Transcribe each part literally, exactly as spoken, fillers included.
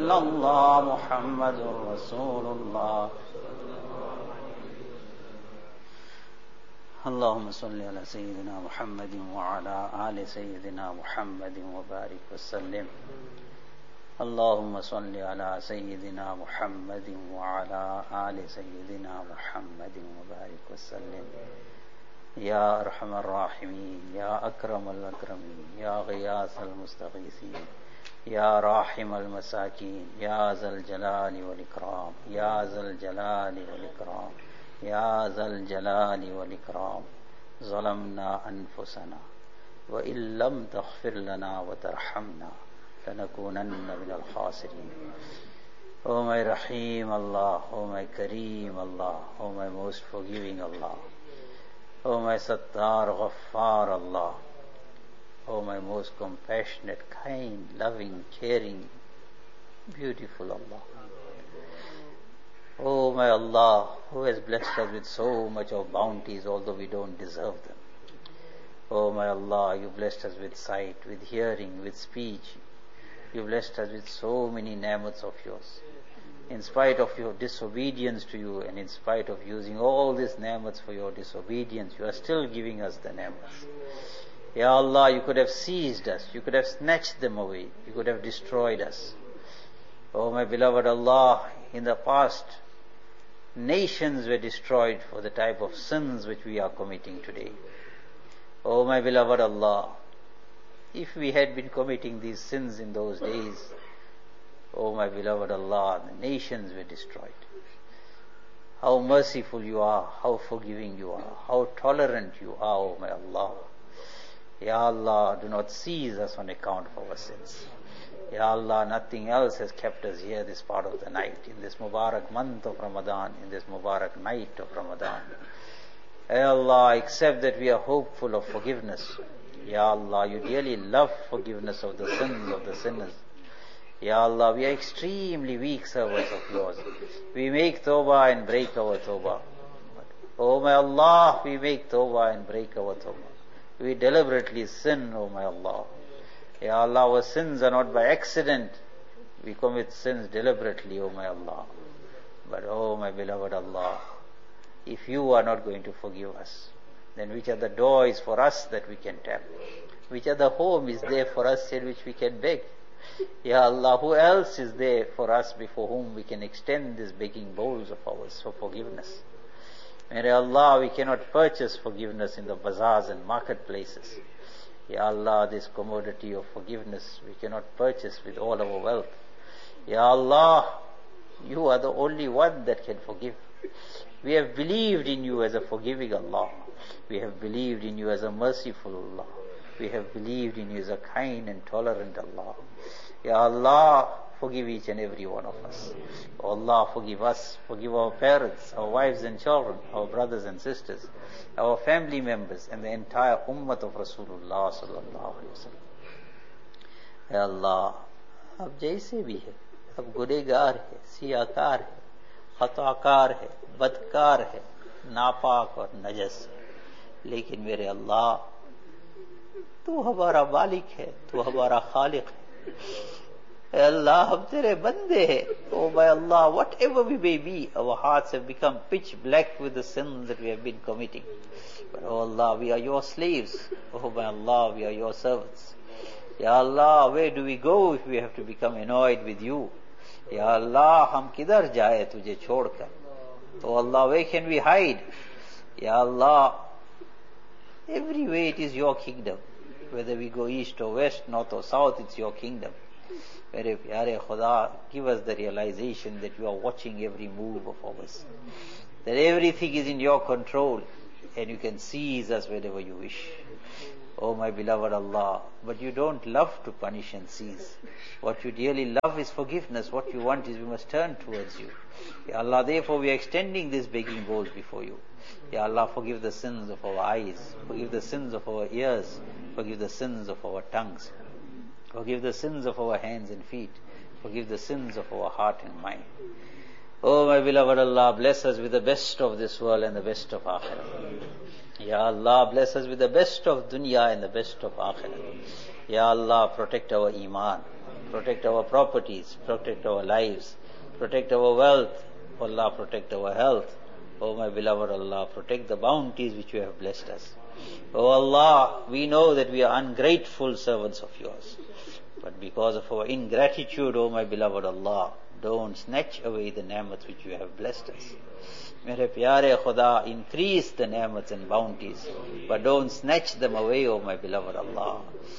illallah Muhammadur Rasulullah. Allahumma salli ala Sayyidina Muhammadin wa ala ali Sayyidina Muhammadin wa barik wa sallim. Allahumma salli ala Sayyidina Muhammadin wa ala ali Sayyidina Muhammadin wa barik wa sallim. Ya Arhamar Rahimin, Ya Akramal Akramin, Ya Ghiyas al-Mustaghithin, Ya Rahim al-Masakin, Ya Zal Jalali wal Ikram, Ya Zal Jalali wal Ikram, Ya Zal Jalali wal Ikram. Zalamna anfusana wa illam taghfir lana wa tarhamna lanakunanna min al-khasirin. O my Rahim Allah, O my Kareem Allah, O my most forgiving Allah, O my Sattar Ghaffar Allah, O my most compassionate, kind, loving, caring, beautiful Allah. O my Allah, who has blessed us with so much of bounties, although we don't deserve them. O my Allah, you blessed us with sight, with hearing, with speech. You blessed us with so many ni'mats of yours. In spite of your disobedience to you, and in spite of using all these ni'mats for your disobedience, you are still giving us the ni'mats. Ya Allah, you could have seized us, you could have snatched them away, you could have destroyed us. O my beloved Allah, in the past, nations were destroyed for the type of sins which we are committing today. O my beloved Allah, if we had been committing these sins in those days, O my beloved Allah, the nations were destroyed. How merciful you are, how forgiving you are, how tolerant you are, O my Allah. Ya Allah, do not seize us on account of our sins. Ya Allah, nothing else has kept us here this part of the night, in this Mubarak month of Ramadan, in this Mubarak night of Ramadan. Ya Allah, except that we are hopeful of forgiveness. Ya Allah, you dearly love forgiveness of the sins of the sinners. Ya Allah, we are extremely weak servants of yours. We make tawbah and break our tawbah. Oh my Allah, we make tawbah and break our tawbah. We deliberately sin, oh my Allah. Ya Allah, our sins are not by accident. We commit sins deliberately, oh my Allah. But oh my beloved Allah, if you are not going to forgive us, then which are the doors for us that we can tap? Which are the home is there for us in which we can beg? Ya Allah, who else is there for us before whom we can extend these begging bowls of ours for forgiveness? May Allah, we cannot purchase forgiveness in the bazaars and marketplaces. Ya Allah, this commodity of forgiveness we cannot purchase with all our wealth. Ya Allah, you are the only one that can forgive. We have believed in you as a forgiving Allah. We have believed in you as a merciful Allah. We have believed in you as a kind and tolerant Allah. Ya Allah, forgive each and every one of us. Oh Allah, forgive us, forgive our parents, our wives and children, our brothers and sisters, our family members, and the entire ummah of Rasulullah sallallahu alaihi wasallam. Ya Allah, ab jaise bhi hai, ab gunegar hai, siyaकार है, खताकार है, बदकार है, नापाक और नजस, लेकिन मेरे अल्लाह, तू हमारा मालिक है, तू हमारा खालिक है. Allah, हम तेरे बंदे हैं. Oh my Allah, whatever we may be, our hearts have become pitch black with the sins that we have been committing. But oh Allah, we are your slaves. Oh my Allah, we are your servants. Ya Allah, where do we go if we have to become annoyed with you? Ya Allah, हम किधर जाए तुझे छोड़कर? Oh Allah, where can we hide? Ya Allah, everywhere it is your kingdom. Whether we go east or west, north or south, it's your kingdom. Mere pyare Khuda, give us the realization that you are watching every move of ours. That everything is in your control and you can seize us whenever you wish. Oh my beloved Allah, but you don't love to punish and seize. What you dearly love is forgiveness. What you want is we must turn towards you. Ya Allah, therefore we are extending these begging bowls before you. Ya Allah, forgive the sins of our eyes, forgive the sins of our ears, forgive the sins of our tongues, forgive the sins of our hands and feet, forgive the sins of our heart and mind. Oh my beloved Allah, bless us with the best of this world and the best of Akhirah. Ya Allah, bless us with the best of dunya and the best of Akhirah. Ya Allah, protect our iman. protect our properties, protect our lives, protect our wealth. O Allah, protect our health. O my beloved Allah, protect the bounties which you have blessed us. O Allah, we know that we are ungrateful servants of yours. But because of our ingratitude, O my beloved Allah, don't snatch away the ni'mats which you have blessed us. Mere pyare Khuda, increase the ni'mats and bounties, but don't snatch them away, O my beloved Allah.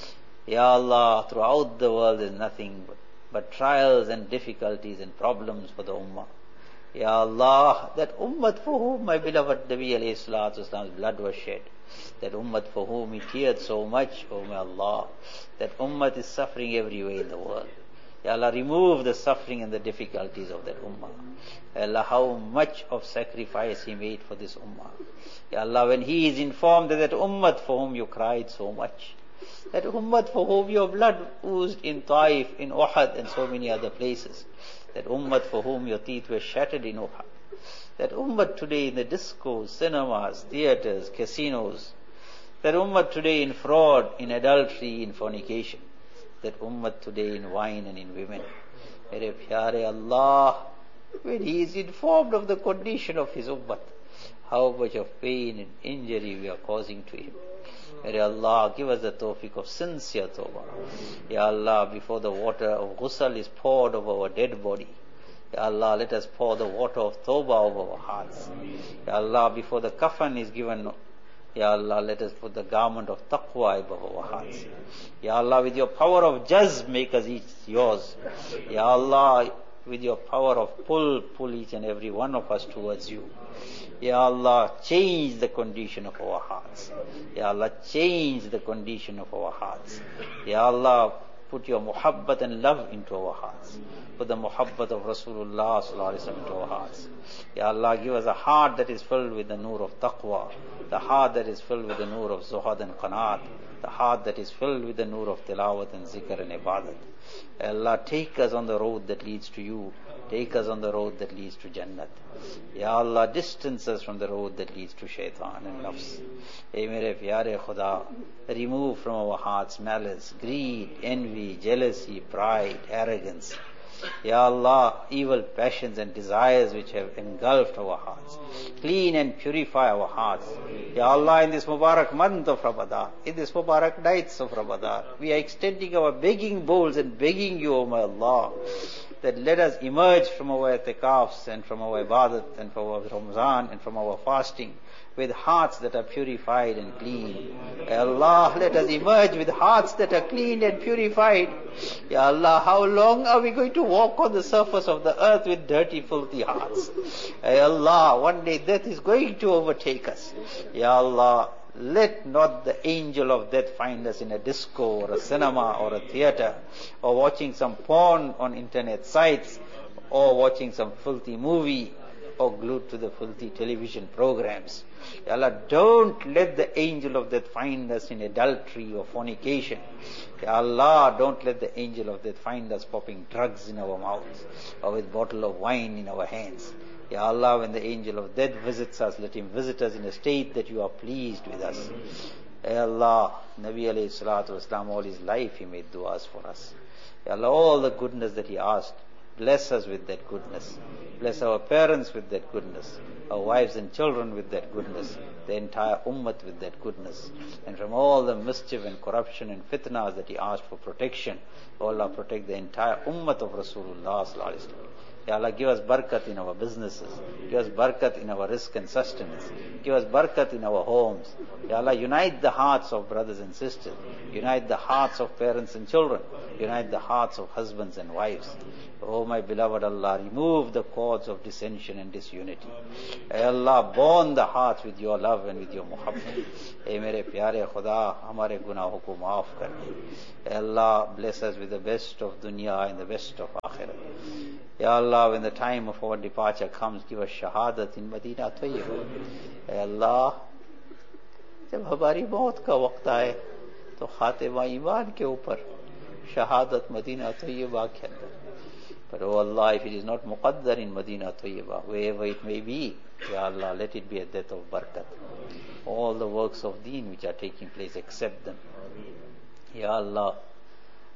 Ya Allah, throughout the world is nothing but, but trials and difficulties and problems for the ummah. Ya Allah, that ummah for whom my beloved Nabi alayhi salatu wasalam's blood was shed, that ummah for whom he teared so much, O my Allah, that ummah is suffering every way in the world. Ya Allah, remove the suffering and the difficulties of that ummah. Ya Allah, how much of sacrifice he made for this ummah. Ya Allah, when he is informed that that ummah for whom you cried so much, that ummah for whom your blood oozed in Taif, in Uhud and so many other places, that ummah for whom your teeth were shattered in Uhud, that ummah today in the discos, cinemas, theaters, casinos, that ummah today in fraud, in adultery, in fornication, that ummah today in wine and in women. Mere pyare Allah, when he is informed of the condition of his ummah, how much of pain and injury we are causing to him. May Allah give us the tawfiq of sincere tawbah. Ya Allah, before the water of ghusl is poured over our dead body, Ya Allah, let us pour the water of tawbah over our hearts. Ya Allah, before the kafan is given, Ya Allah, let us put the garment of taqwa above our hearts. Ya Allah, with your power of jazb, make us each yours. Ya Allah, with your power of pull, pull each and every one of us towards you. Ya Allah, change the condition of our hearts. Ya Allah, change the condition of our hearts. Ya Allah, put your muhabbat and love into our hearts. Put the muhabbat of Rasulullah sallallahu alaihi wasallam into our hearts. Ya Allah, give us a heart that is filled with the nur of taqwa, the heart that is filled with the nur of zuhad and qanaat, the heart that is filled with the nur of tilawat and zikr and ibadat. Ya Allah, take us on the road that leads to you. Take us on the road that leads to Jannat. Ya Allah, distance us from the road that leads to shaitan and nafs. Hey mere pyare Khuda, remove from our hearts malice, greed, envy, jealousy, pride, arrogance. Ya Allah, evil passions and desires which have engulfed our hearts. Clean and purify our hearts. Ya Allah, in this Mubarak month of Ramadan, in this Mubarak nights of Ramadan, we are extending our begging bowls and begging you, O my Allah, that let us emerge from our i'tikafs and from our ibadat and from our Ramzan and from our fasting with hearts that are purified and clean. Ya Allah, let us emerge with hearts that are clean and purified. Ya Allah, how long are we going to walk on the surface of the earth with dirty, filthy hearts? Ya Allah, one day death is going to overtake us. Ya Allah, let not the angel of death find us in a disco or a cinema or a theater or watching some porn on internet sites or watching some filthy movie or glued to the filthy television programs. Ya Allah, don't let the angel of death find us in adultery or fornication. Ya Allah, don't let the angel of death find us popping drugs in our mouths or with bottle of wine in our hands. Ya Allah, when the angel of death visits us, let him visit us in a state that you are pleased with us. Ya Allah, Nabi alayhi salatu wasalam, all his life he made du'as for us. Ya Allah, all the goodness that he asked, bless us with that goodness. Bless our parents with that goodness, our wives and children with that goodness, the entire ummah with that goodness. And from all the mischief and corruption and fitnas that he asked for protection, O Allah, protect the entire ummah of Rasulullah sallallahu alaihi wasallam. Ya Allah, give us barakat in our businesses. Give us barakat in our risk and sustenance. Give us barakat in our homes. Ya Allah, unite the hearts of brothers and sisters. Unite the hearts of parents and children. Unite the hearts of husbands and wives. Oh my beloved Allah, remove the cords of dissension and disunity. Ya Allah, bond the hearts with your love and with your muhabbat. Hey mere pyare Khuda, hamare gunaahon ko maaf kar de. Ya Allah, bless us with the best of dunya and the best of akhirat. Ya Allah, when the time of our departure comes, give us shahadat in Madina Tayyibah. Ya Allah, जब हमारी मौत का वक्त आए तो खातिमा ईमान के ऊपर शहादत मदीना तय्यबा के अंदर. But oh Allah, if it is not muqaddar in Madina Tayyibah, wherever it may be, Ya Allah, let it be a death of barakat. All the works of deen which are taking place, accept them. Ya Allah,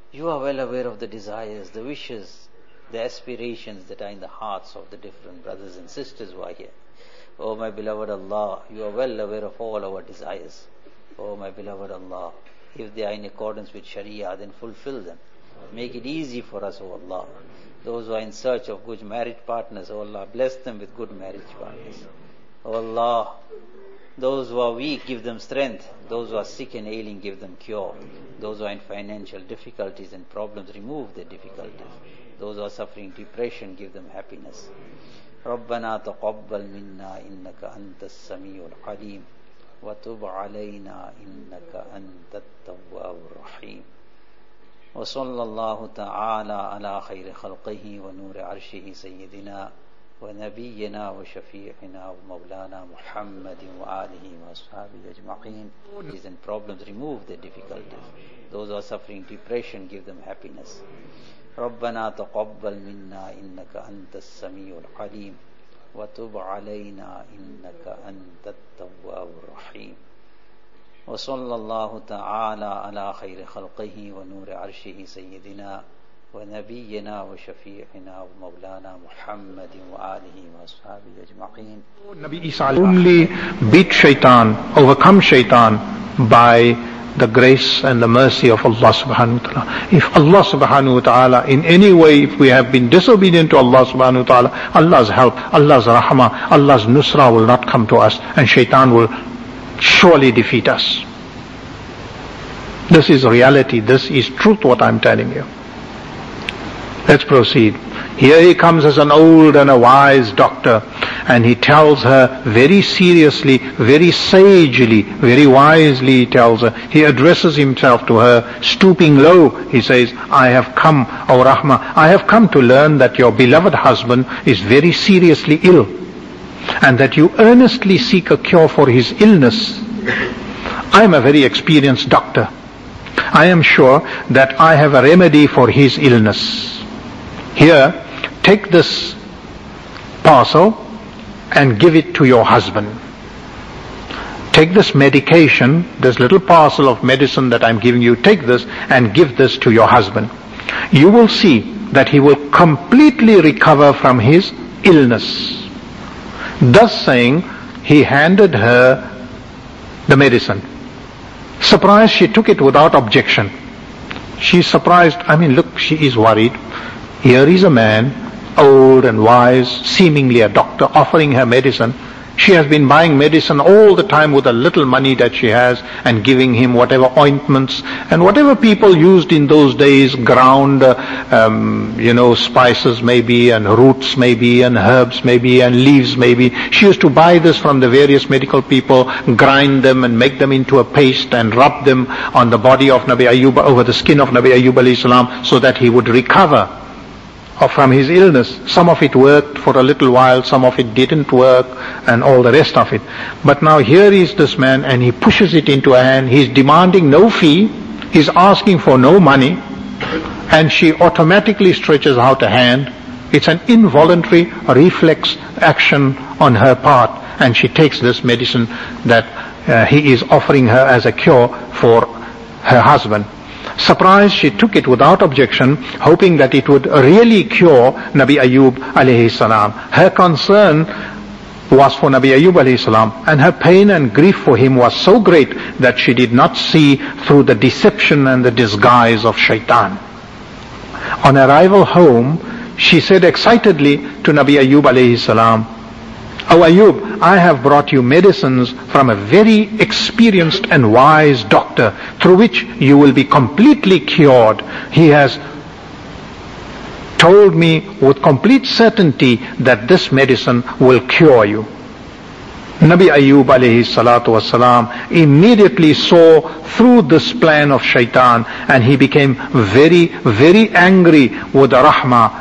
You are well aware of the desires, the wishes, the aspirations that are in the hearts of the different brothers and sisters who are here. Oh my beloved Allah, you are well aware of all our desires. Oh my beloved Allah, if they are in accordance with Sharia, then fulfill them. Make it easy for us, O Allah. Those who are in search of good marriage partners, O Allah, bless them with good marriage partners. O Allah, those who are weak, give them strength. Those who are sick and ailing, give them cure. Those who are in financial difficulties and problems, remove their difficulties. Those who are suffering depression, give them happiness. ربنا تقبل منا إنك أنت السميع العليم وتب علينا إنك أنت التواب الرحيم وصلى الله تعالى على خير خلقه ونور عرشه سيدنا ونبينا وشفيعنا ومولانا محمد وآله وأصحابه أجمعين. And problems, remove their difficulties. Those who are suffering depression, give them happiness. ربنا تقبل منا إنك أنت السميع العليم وتب علينا إنك أنت التواب الرحيم وصلى الله تعالى على خير خلقه ونور عرشه سيدنا ونبينا وشفيعنا ومولانا محمد وآله وأصحابه أجمعين. Nabi Isa only beat shaitan, overcome shaitan by the grace and the mercy of Allah subhanahu wa ta'ala. If Allah subhanahu wa ta'ala, in any way, if we have been disobedient to Allah subhanahu wa ta'ala, Allah's help, Allah's rahmah, Allah's nusra will not come to us, and shaitan will surely defeat us. This is reality, this is truth what I'm telling you. Let's proceed. Here he comes as an old and a wise doctor, and he tells her very seriously, very sagely, very wisely he tells her. He addresses himself to her, stooping low. He says, I have come, O Rahmah, I have come to learn that your beloved husband is very seriously ill, and that you earnestly seek a cure for his illness. I am a very experienced doctor. I am sure that I have a remedy for his illness. Here, take this parcel and give it to your husband. Take this medication, this little parcel of medicine that I'm giving you, take this and give this to your husband. You will see that he will completely recover from his illness. Thus saying, he handed her the medicine. Surprised, she took it without objection. She's surprised, I mean, look, she is worried. Here is a man, old and wise, seemingly a doctor, offering her medicine. She has been buying medicine all the time with the little money that she has, and giving him whatever ointments and whatever people used in those days, ground, uh, um, you know, spices maybe, and roots maybe, and herbs maybe, and leaves maybe. She used to buy this from the various medical people, grind them and make them into a paste and rub them on the body of Nabi Ayyub, over the skin of Nabi Ayyub alayhi salam, so that he would recover from his illness. Some of it worked for a little while, some of it didn't work, and all the rest of it. But now here is this man, and he pushes it into her hand. He's demanding no fee, he's asking for no money, and she automatically stretches out a hand. It's an involuntary reflex action on her part, and she takes this medicine that uh, he is offering her as a cure for her husband. Surprised, she took it without objection, hoping that it would really cure Nabi Ayyub alayhi salam. Her concern was for Nabi Ayyub alayhi salam, and her pain and grief for him was so great that she did not see through the deception and the disguise of shaitan. On arrival home, she said excitedly to Nabi Ayyub alayhi salam, O Ayyub, I have brought you medicines from a very experienced and wise doctor, through which you will be completely cured. He has told me with complete certainty that this medicine will cure you. Nabi Ayyub alayhi salatu wasalam immediately saw through this plan of shaitan, and he became very, very angry with the rahmah